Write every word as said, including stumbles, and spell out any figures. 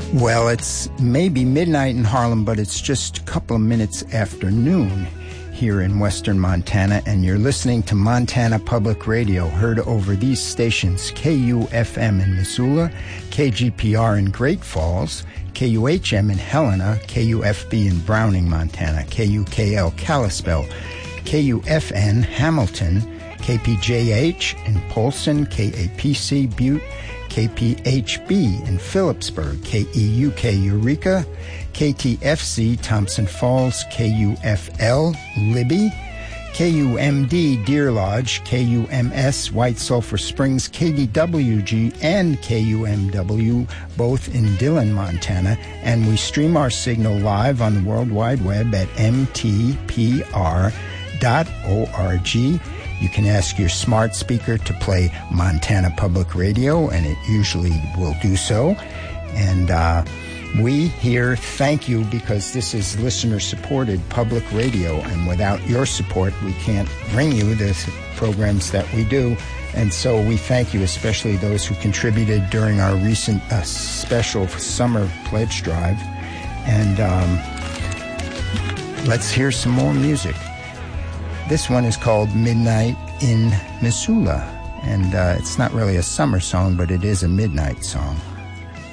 Well, it's maybe midnight in Harlem, but it's just a couple of minutes after noon here in western Montana, and you're listening to Montana Public Radio, heard over these stations: K U F M in Missoula, K G P R in Great Falls, K U H M in Helena, K U F B in Browning, Montana, K U K L Kalispell, K U F N Hamilton, K P J H in Polson, K A P C Butte, K P H B in Phillipsburg, K E U K Eureka, K T F C Thompson Falls, K U F L Libby, K U M D Deer Lodge, K U M S White Sulphur Springs, K D W G and K U M W, both in Dillon, Montana, and we stream our signal live on the World Wide Web at m t p r dot org. You can ask your smart speaker to play Montana Public Radio, and it usually will do so. And uh, we here thank you, because this is listener-supported public radio, and without your support, we can't bring you the programs that we do. And so we thank you, especially those who contributed during our recent uh, special summer pledge drive. And um, let's hear some more music. This one is called Midnight in Missoula, and uh, it's not really a summer song, but it is a midnight song.